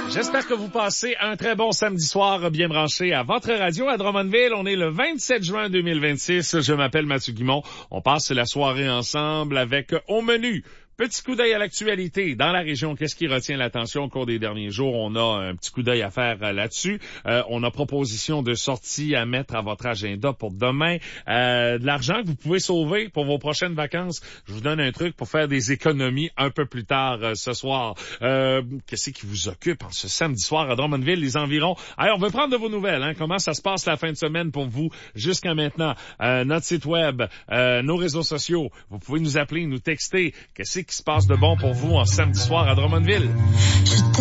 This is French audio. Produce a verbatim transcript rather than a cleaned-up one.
J'espère que vous passez un très bon samedi soir bien branché à votre radio à Drummondville. On est le vingt-sept juin deux mille vingt-six. Je m'appelle Mathieu Guimont. On passe la soirée ensemble avec au menu petit coup d'œil à l'actualité dans la région. Qu'est-ce qui retient l'attention au cours des derniers jours? On a un petit coup d'œil à faire euh, là-dessus. Euh, on a proposition de sortie à mettre à votre agenda pour demain. Euh, de l'argent que vous pouvez sauver pour vos prochaines vacances. Je vous donne un truc pour faire des économies un peu plus tard euh, ce soir. Euh, qu'est-ce qui vous occupe en ce samedi soir à Drummondville, les environs? Alors, on veut prendre de vos nouvelles. Hein? Comment ça se passe la fin de semaine pour vous jusqu'à maintenant? Euh, notre site web, euh, nos réseaux sociaux. Vous pouvez nous appeler, nous texter. Qu'est-ce qui se passe de bon pour vous en samedi soir à Drummondville?